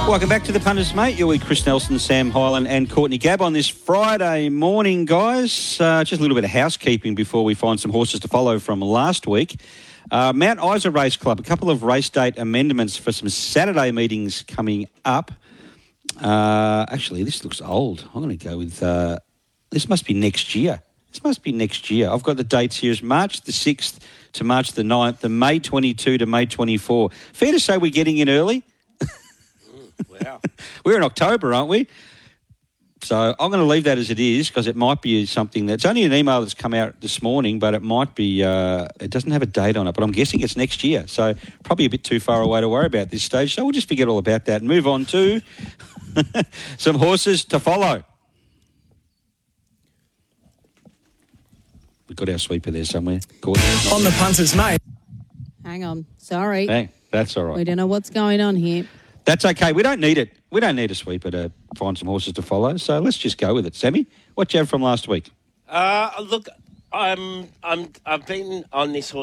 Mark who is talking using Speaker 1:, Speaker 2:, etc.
Speaker 1: Welcome back to the Punters, mate. You're with Chris Nelson, Sam Hyland and Courtney Gabb on this Friday morning, guys. Just a little bit of housekeeping before we find some horses to follow from last week. Mount Isa Race Club, a couple of race date amendments for some Saturday meetings coming up. Actually, this looks old. I'm going to go with... this must be next year. I've got the dates here as March the 6th to March the 9th, the May 22 to May 24. Fair to say we're getting in early?
Speaker 2: Wow.
Speaker 1: We're in October, aren't we? So I'm going to leave that as it is because it might be something that's only an email that's come out this morning, but it might be, it doesn't have a date on it, but I'm guessing it's next year. So probably a bit too far away to worry about this stage. So we'll just forget all about that and move on to some horses to follow. We've got our sweeper there somewhere. Gordon.
Speaker 3: On the Punters, mate.
Speaker 4: Hang on. Sorry.
Speaker 1: Hey, that's all right.
Speaker 4: We don't know what's going on here.
Speaker 1: That's okay. We don't need it. We don't need a sweeper to find some horses to follow. So let's just go with it. Sammy, what do you have from last week?
Speaker 2: Look, I've been on this horse